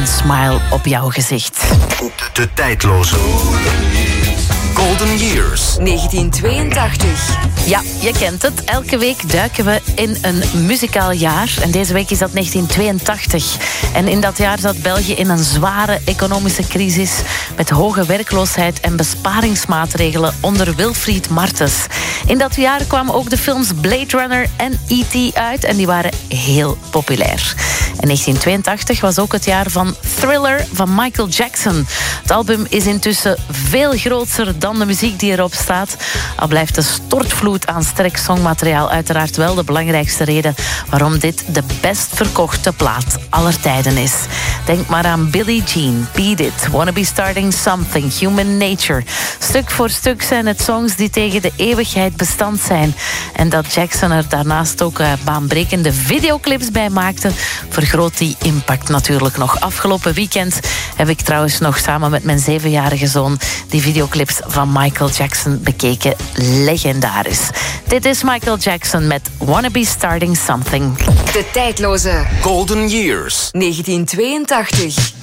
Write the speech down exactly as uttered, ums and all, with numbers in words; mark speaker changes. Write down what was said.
Speaker 1: een smile op jouw gezicht.
Speaker 2: De tijdloze Golden Years.
Speaker 3: negentien tweeëntachtig.
Speaker 1: Ja, je kent het. Elke week duiken we in een muzikaal jaar. En deze week is dat negentien tweeëntachtig. En in dat jaar zat België in een zware economische crisis met hoge werkloosheid en besparingsmaatregelen onder Wilfried Martens. In dat jaar kwamen ook de films Blade Runner en E T uit en die waren heel populair. En negentien tweeëntachtig was ook het jaar van Thriller van Michael Jackson. Het album is intussen veel groter dan de muziek die erop staat. Al blijft de stortvloed aan sterk songmateriaal uiteraard wel de belangrijkste reden waarom dit de best verkochte plaat aller tijden is. Denk maar aan Billie Jean, Beat It, Wanna Be Starting Something, Human Nature. Stuk voor stuk zijn het songs die tegen de eeuwigheid bestand zijn. En dat Jackson er daarnaast ook uh, baanbrekende videoclips bij maakte, vergroot die impact natuurlijk nog. Afgelopen weekend heb ik trouwens nog samen met mijn zevenjarige zoon die videoclips van Michael Jackson bekeken. Legendarisch. Dit is Michael Jackson met Wanna Be Starting Something.
Speaker 3: De tijdloze
Speaker 2: Golden Years.
Speaker 3: negentien tweeëntachtig.